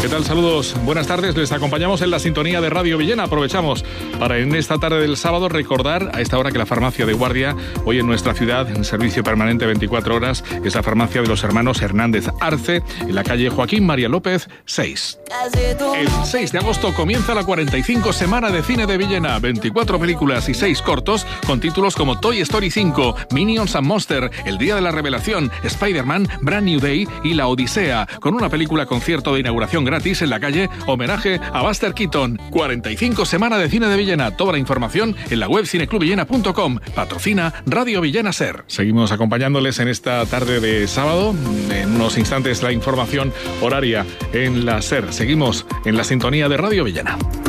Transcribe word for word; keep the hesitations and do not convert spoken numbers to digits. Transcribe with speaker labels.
Speaker 1: ¿Qué tal? Saludos, buenas tardes. Les acompañamos en la sintonía de Radio Villena. Aprovechamos para en esta tarde del sábado recordar a esta hora que la farmacia de guardia hoy en nuestra ciudad, en servicio permanente veinticuatro horas, es la farmacia de los hermanos Hernández Arce, en la calle Joaquín María López seis. El seis de agosto comienza la cuarenta y cinco Semana de Cine de Villena. veinticuatro películas y seis cortos con títulos como Toy Story cinco, Minions and Monster, El Día de la Revelación, Spider-Man, Brand New Day y La Odisea, con una película concierto de inauguración gratis en la calle, homenaje a Buster Keaton. cuarenta y cinco Semana de Cine de Villena. Toda la información en la web cineclub villena punto com. Patrocina Radio Villena Ser. Seguimos acompañándoles en esta tarde de sábado. En unos instantes la información horaria en la Ser. Seguimos en la sintonía de Radio Villena.